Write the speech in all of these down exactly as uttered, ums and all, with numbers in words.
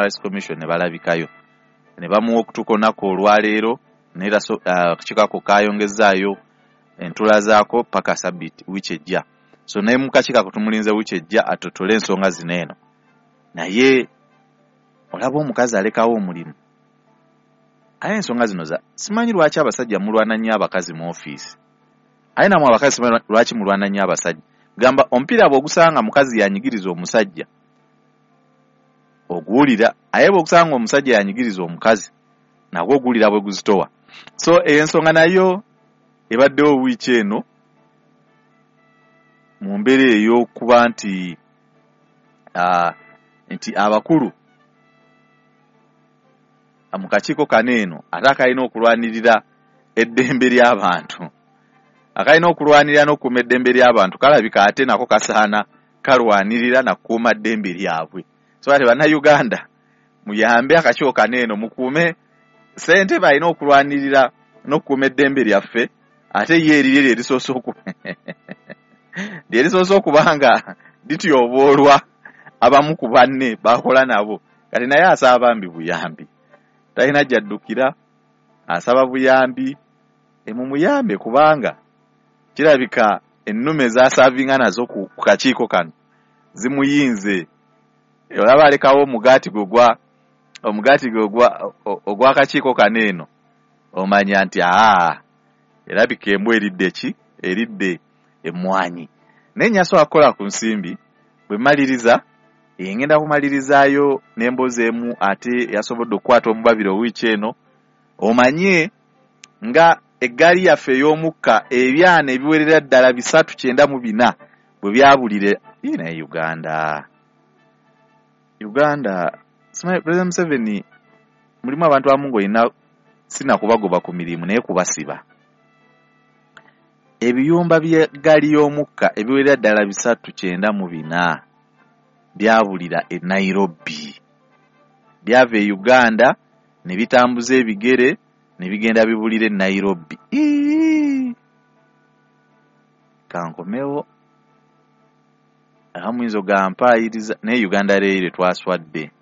Human Rights Commission ne balabikayo ne bamuwa okutukonako olwaleero neera so, uh, kikako kayongezaayo entula zaako paka sabiti wiki ejja. So naye mukakikako tumulinze wiki ejja atotole ensonga zino eno. Naye olaba omukazi alekawo omulimu. Aye ensonga zino za simanyi lwaki abasajja mulwana nnyo abakazi mu ofiisi. Aye namwe abakazi simanyi lwaki mulwana nnyo abasajja. Gamba omupiira bw'ogusanga mukazi yanyigiriza omusajja oguwulira, aye bw'ogusanga omusajja yanyigiriza omukazi nagwo oguwulira bwe guzitowa. So ensonga nayo ebaddewo wiiki eno mu mbeera ey'okuba nti uh, nti abakulu mu kakiiko kano eno ate akalina okulwanirira eddembe ly'abantu, akalina okulwanirira n'okukuuma eddembe ly'abantu kalabika ate nako kasaana kalwanirira nakukuuma ddembe lyabwe. So ate bannayuganda muyambe akakiiko kano eno mukuume ssente balina okulwanirira n'okukuuma eddembe lyaffe, ate ye erirye lyerisoose oku lyerisoose okubanga lityoboolwa abamu ku banne bakola nabo. Kati naye asaba bambi buyambi, talina gy'addukira, asaba buyambi emumuyambe kubanga kirabika ennume zasaavinga nazo ku kakiiko kano zimuyinze. Olaba alekawo omugaati gwe gwa omugaati gwe ogwa ogw'akakiiko kano eno omanya nti aa erabika embwa eridde ki eridde emmwanyi. Naye nyaso akola ku nsimbi bwe maliriza ngenda kumalirizaayo n'emboozi emu ate yasobodde okukwata omubabiro wiiki eno. Omanye nga eggaali yaffe ey'omukka ebyana ebiwerera ddala bisatu kyenda mu bina bwe byabulire naye Uganda Uganda President Museveni mulimu abantu abamu ng'olina sinakubagoba ku mirimu naye kubasiba. Ebiyumba by'eggaali y'omukka ebiwerera ddala bisatu kyenda mu bina byabulira e Nairobi, byava e Uganda ne bitambuza ebigere ne bigenda bibulira e Nairobi. Iii. Kankomewo ahamwizo gampaayiriza naye Uganda leero twaswadde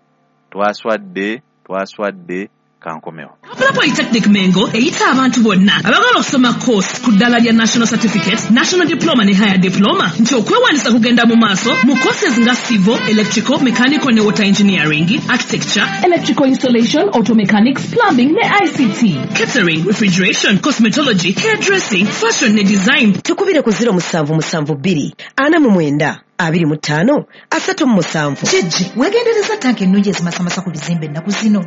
twaswadde twaswadde kankomewo. Kampala Polytechnic Mengo eyita abantu bonna abagala okusoma course ku ddala lya National Certificate, National Diploma ne Higher Diploma nti okwewandiisa kugenda mu maaso mu courses nga Civil, Electrical, Mechanical ne Water Engineering, Architecture, Electrical Installation, Auto Mechanics, Plumbing ne I C T, Catering, Refrigeration, Cosmetology, Hairdressing, Fashion ne Design. Tukubire ku zero musanvu musanvu bbiri ana mu mwenda abiri mu ttaano asatu mu musanvu. Jeje wegendereza tanka ennungi ezimasamasa ku bizimbe ennaku zino.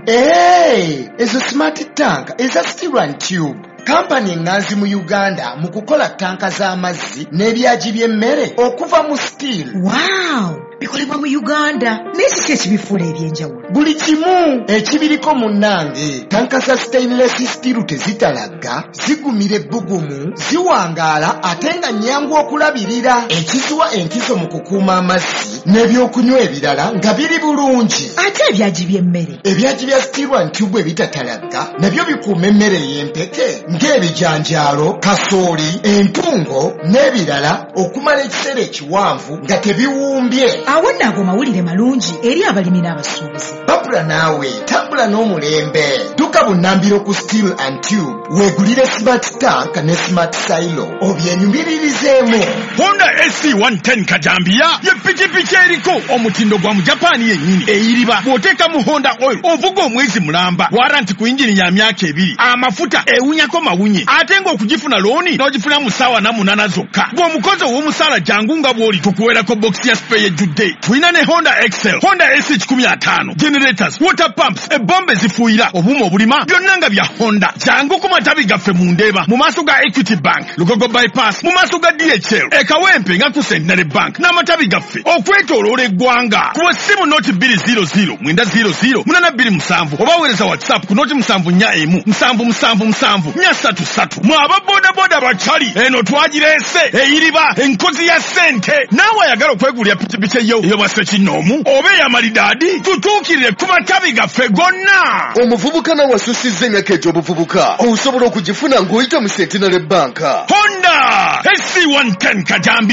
Hey, ezo smart tank eza Steel and Tube. Kampani enganzi mu Uganda mu kukola tanka z'amazzi n'ebyaji by'emmere okuva mu steel. Wow! Bikolebwa mu Uganda. N'ekiki ekibifuula ebyenjawulo? Buli kimu ekibiriko munnange. Tanka za stainless steel tezitalagga, zigumira ebbugumu, ziwangaala ate nga nnyangu okulabirira. Ekizuwa enkizo mu kukuuma amazzi n'ebyokunywa ebirala nga biri bulungi. Ate ebyaji by'emmere? Ebyaji bya Steel and Tube ebitatalagga nabyo bikuuma emmere y'empeke ng'ebijanjaalo, kasooli, empungo n'ebirala okumala ekiseera ekiwanvu nga tebiwumbye. Awo naago mawulire malungi eri abalimi n'abasuubuzi. Babula naawe tambula n'omulembe. Dduka bunnambiro ku Steel and Tube weegulire smart tank ne smart silo obyenyumiririzemu. Honda S C one ten Kajambia ye pikipiki eriko omutindo gwa mu Japan yennyini eyiriba bw'oteeka mu Honda oil ovuga omwezi mulamba, waranti ku injini ya myaka ebiri, amafuta ewunyako mawunye ate ng'okugifuna looni n'ogifuna mu ssaawa na munaana zokka. Bw'omukozi ow'omusaala jangu nga bw'oli tukuweerako bokisi ya spray ejjudde. Tulina ne Honda Excel, Honda S kikumi ataano, generators, water pumps, ebbomba ezifuuyira, obuuma obulima byonna nga bya Honda. Jangu ku matabi gaffe mu Ndeeba mu maaso ga Equity Bank, Lugogo bypass mu maaso ga D H L, e Kawempe nga ku Centenary Bank n'amatabi gaffe okwetooloola eggwanga. Ku ssimu nooti bbiri zero zero mwenda zero zero munaana bbiri musanvu oba weereza WhatsApp ku nooti musanvu nnya emu musanvu musanvu musanvu nnya ssatu ssatu. Mwe aba boda boda bacali eno twagireese eyiriba enkozi ya ssente. Naawe ayagala okwegulira pikipiki eyo eyo bwa Ssekinnoomu oba ey'amalidaadi tutuukirire ku matabi gaffe gonna. Omuvubuka nawe asusizza emyaka egy'obuvubuka osobola okugifuna ng'oyita mu Centenary Bank. Honda S C one ten Kajambi.